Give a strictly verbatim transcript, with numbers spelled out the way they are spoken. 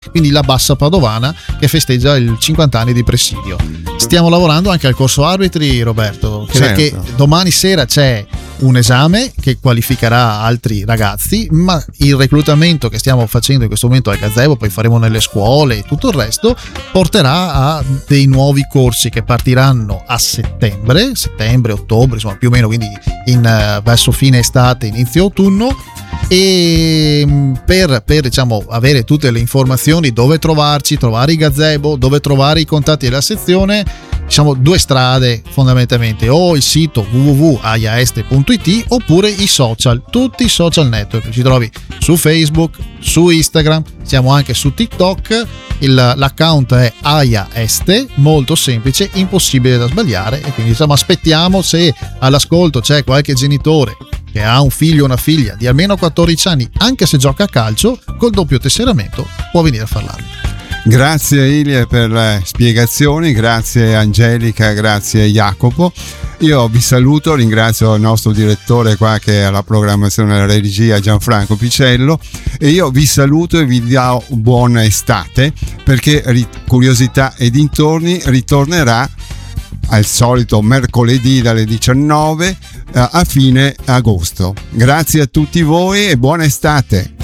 quindi la Bassa Padovana che festeggia il cinquanta anni di presidio. Stiamo lavorando anche al corso arbitri, Roberto, perché Certo. domani sera c'è un esame che qualificherà altri ragazzi, ma il reclutamento che stiamo facendo in questo momento al gazebo, poi faremo nelle scuole e tutto il resto, porterà a dei nuovi corsi che partiranno a settembre, settembre, ottobre, insomma più o meno, quindi in, uh, verso fine estate, inizio autunno. E per, per diciamo avere tutte le informazioni, dove trovarci, trovare i gazebo, dove trovare i contatti della sezione, diciamo due strade fondamentalmente: o il sito w w w punto aiaeste punto i t oppure i social, tutti i social network. Ci trovi su Facebook, su Instagram, siamo anche su TikTok. Il, l'account è aiaeste, molto semplice, impossibile da sbagliare, e quindi insomma aspettiamo, se all'ascolto c'è qualche genitore che ha un figlio o una figlia di almeno quattordici anni, anche se gioca a calcio, col doppio tesseramento può venire a farlo. Grazie Ilie per le spiegazioni, grazie Angelica, grazie Jacopo. Io vi saluto, ringrazio il nostro direttore qua che è alla programmazione della regia, Gianfranco Picello, e io vi saluto e vi do buona estate, perché Curiosità e dintorni ritornerà al solito mercoledì dalle diciannove a fine agosto. Grazie a tutti voi e buona estate.